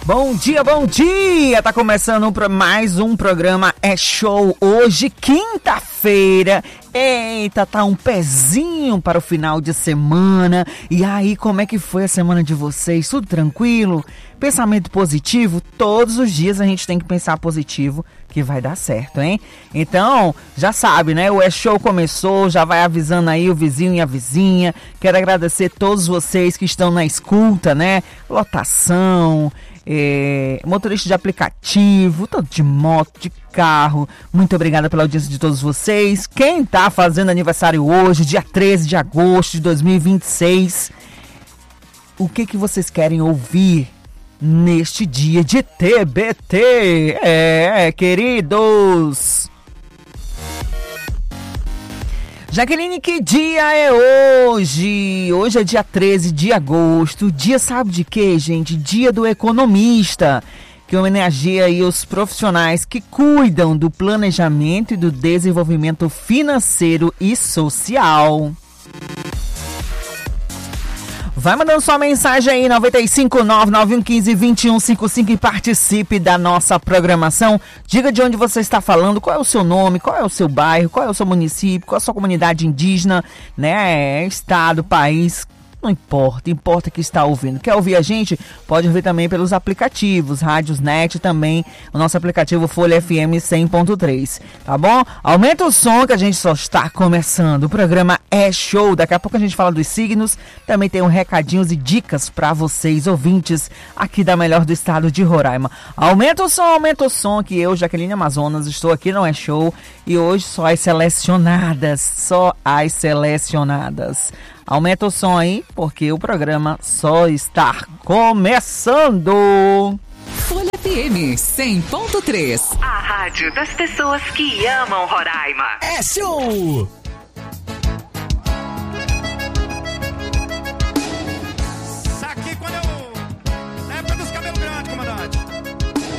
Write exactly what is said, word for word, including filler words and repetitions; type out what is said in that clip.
Bom dia, bom dia! Tá começando mais um programa É Show. Hoje, quinta-feira. Eita, tá um pezinho para o final de semana. E aí, como é que foi a semana de vocês? Tudo tranquilo? Pensamento positivo? Todos os dias a gente tem que pensar positivo, que vai dar certo, hein? Então, já sabe, né? O É Show começou, já vai avisando aí o vizinho e a vizinha. Quero agradecer a todos vocês que estão na escuta, né? Lotação... É, motorista de aplicativo, tanto de moto, de carro. Muito obrigada pela audiência de todos vocês. Quem tá fazendo aniversário hoje, dia treze de agosto de dois mil e vinte e seis, o que que vocês querem ouvir neste dia de T B T? É, queridos, Jaqueline, que dia é hoje? Hoje é dia treze de agosto. Dia sabe de quê, gente? Dia do economista, que homenageia aí os profissionais que cuidam do planejamento e do desenvolvimento financeiro e social. Vai mandando sua mensagem aí, nove cinco nove nove um um cinco dois um cinco cinco, e participe da nossa programação. Diga de onde você está falando, qual é o seu nome, qual é o seu bairro, qual é o seu município, qual é a sua comunidade indígena, né? Estado, país, não importa, importa que está ouvindo. Quer ouvir a gente? Pode ouvir também pelos aplicativos, Rádios Net também, o nosso aplicativo Folha F M cem ponto três, tá bom? Aumenta o som que a gente só está começando. O programa É Show. Daqui a pouco a gente fala dos signos, também tem um recadinhos e dicas para vocês, ouvintes, aqui da melhor do estado de Roraima. Aumenta o som, aumenta o som, que eu, Jaqueline Amazonas, estou aqui no É Show e hoje só as selecionadas, só as selecionadas. Aumenta o som aí, porque o programa só está começando. Folha F M cem ponto três. A rádio das pessoas que amam Roraima. É Show!